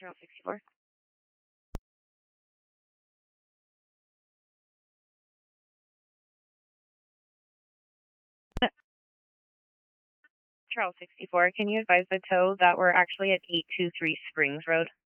Charles 64. Charles 64, can you advise the tow that we're actually at 823 Springs Road?